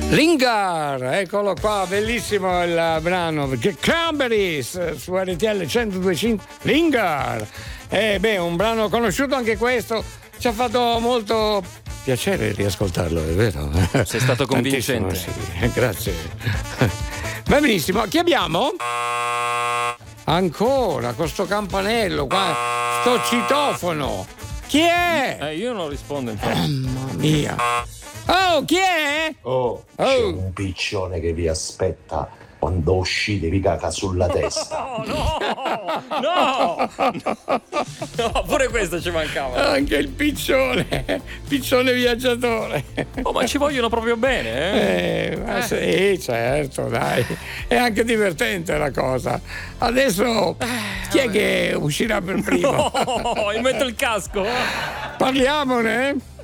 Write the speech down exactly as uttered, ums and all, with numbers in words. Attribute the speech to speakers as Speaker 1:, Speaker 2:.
Speaker 1: Lingar, eccolo qua, bellissimo il brano, perché Cranberries su R T L centodue e cinque, Lingar. Eh beh, un brano conosciuto anche questo, ci ha fatto molto piacere riascoltarlo, è vero?
Speaker 2: Sei stato convincente.
Speaker 1: Sì, grazie. Va benissimo, chi abbiamo? Ancora, con sto campanello qua, sto citofono. Chi è?
Speaker 2: Eh, io non rispondo, infatti.
Speaker 1: Mamma mia. Oh, chi è?
Speaker 3: Oh, c'è
Speaker 1: Oh.
Speaker 3: un piccione che vi aspetta quando uscite vi caca sulla testa.
Speaker 2: No, no, no, no, pure questo ci mancava.
Speaker 1: Anche il piccione, piccione viaggiatore.
Speaker 2: Oh, ma ci vogliono proprio bene, eh?
Speaker 1: Eh, ma sì, certo, dai. È anche divertente la cosa. Adesso chi è che uscirà per primo?
Speaker 2: No, mi metto il casco.
Speaker 1: Parliamone?